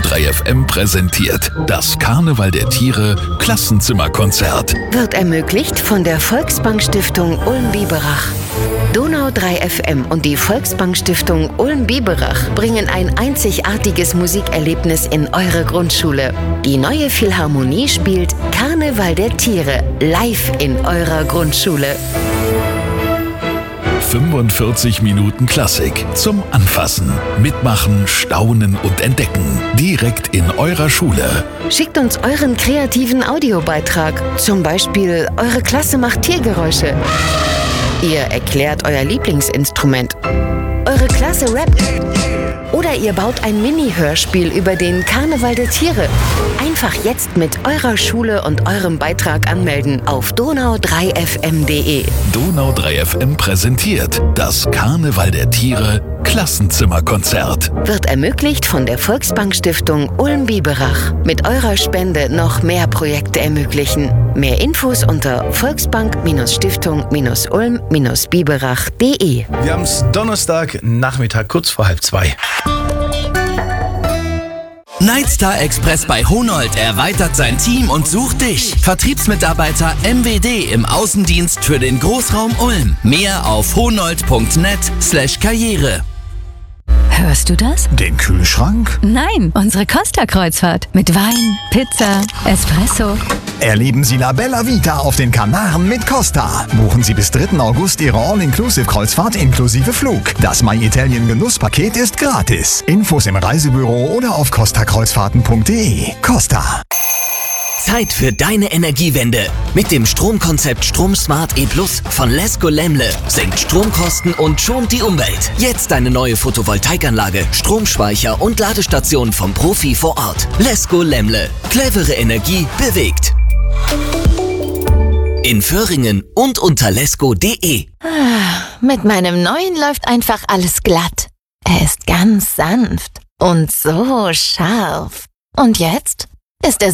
3 FM präsentiert das Karneval der Tiere Klassenzimmerkonzert. Wird ermöglicht von der Volksbank-Stiftung Ulm-Biberach. Donau 3 FM und die Volksbank-Stiftung Ulm-Biberach bringen ein einzigartiges Musikerlebnis in eure Grundschule. Die neue Philharmonie spielt Karneval der Tiere live in eurer Grundschule. 45 Minuten Klassik zum Anfassen, Mitmachen, Staunen und Entdecken. Direkt in eurer Schule. Schickt uns euren kreativen Audiobeitrag. Zum Beispiel, eure Klasse macht Tiergeräusche. Ihr erklärt euer Lieblingsinstrument. Eure Klasse rappt. Oder ihr baut ein Mini-Hörspiel über den Karneval der Tiere. Einfach jetzt mit eurer Schule und eurem Beitrag anmelden auf donau3fm.de. Donau 3 FM präsentiert das Karneval der Tiere Klassenzimmerkonzert. Wird ermöglicht von der Volksbank-Stiftung Ulm-Biberach. Mit eurer Spende noch mehr Projekte ermöglichen. Mehr Infos unter volksbank-stiftung-ulm-biberach.de. Wir haben es Donnerstag Nachmittag kurz vor 1:30. Nightstar Express bei Honold erweitert sein Team und sucht dich. Vertriebsmitarbeiter MWD im Außendienst für den Großraum Ulm. Mehr auf honold.net/Karriere. Hörst du das? Den Kühlschrank? Nein, unsere Costa-Kreuzfahrt. Mit Wein, Pizza, Espresso. Erleben Sie La Bella Vita auf den Kanaren mit Costa. Buchen Sie bis 3. August Ihre All-Inclusive-Kreuzfahrt inklusive Flug. Das My Italien Genusspaket ist gratis. Infos im Reisebüro oder auf costakreuzfahrten.de. Costa. Zeit für deine Energiewende. Mit dem Stromkonzept StromSmart E+ von Lesco Lemle senkt Stromkosten und schont die Umwelt. Jetzt eine neue Photovoltaikanlage, Stromspeicher und Ladestation vom Profi vor Ort. Lesco Lemle. Clevere Energie bewegt. In Föhringen und unter lesco.de. Mit meinem neuen läuft einfach alles glatt. Er ist ganz sanft und so scharf. Und jetzt ist er